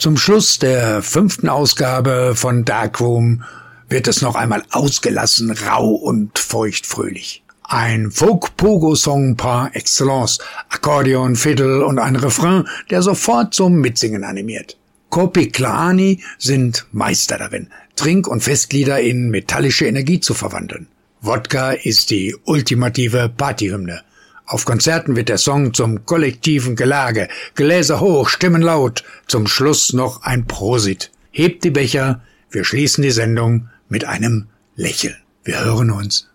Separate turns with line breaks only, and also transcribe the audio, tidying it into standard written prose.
Zum Schluss der 5. Ausgabe von Darkroom wird es noch einmal ausgelassen, rau und feuchtfröhlich. Ein Folk-Pogo-Song par excellence, Akkordeon, Fiddle und ein Refrain, der sofort zum Mitsingen animiert. Korpiklaani sind Meister darin, Trink- und Festlieder in metallische Energie zu verwandeln. Wodka ist die ultimative Partyhymne. Auf Konzerten wird der Song zum kollektiven Gelage, Gläser hoch, Stimmen laut, zum Schluss noch ein Prosit. Hebt die Becher, wir schließen die Sendung mit einem Lächeln. Wir hören uns.